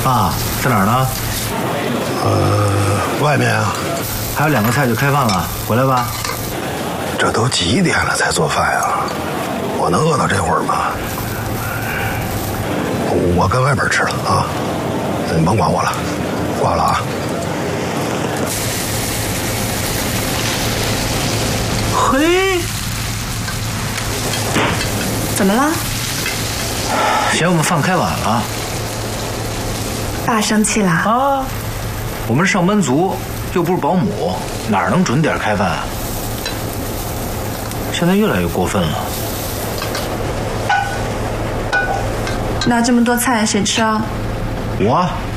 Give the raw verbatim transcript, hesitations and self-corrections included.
爸，在哪儿呢？ 呃，外面啊。 还有两个菜就开饭了，回来吧。 这都几点了才做饭呀？我能饿到这会儿吗？我跟外边吃了啊，你甭管我了，挂了啊。 嘿， 怎么了？ 嫌我们饭开晚了。 爸生气了啊？我们是上班族，又不是保姆，哪能准点开饭啊？现在越来越过分了。 那这么多菜谁吃啊？ 我。